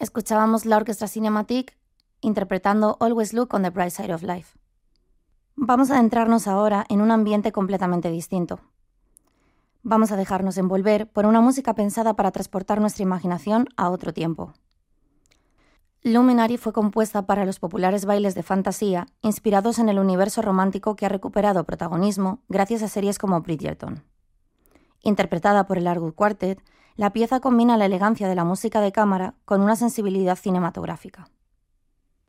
Escuchábamos la Orquestra Cinematique interpretando Always Look on the Bright Side of Life. Vamos a adentrarnos ahora en un ambiente completamente distinto. Vamos a dejarnos envolver por una música pensada para transportar nuestra imaginación a otro tiempo. Luminary fue compuesta para los populares bailes de fantasía inspirados en el universo romántico que ha recuperado protagonismo gracias a series como Bridgerton. Interpretada por el Larwood Quartet, la pieza combina la elegancia de la música de cámara con una sensibilidad cinematográfica.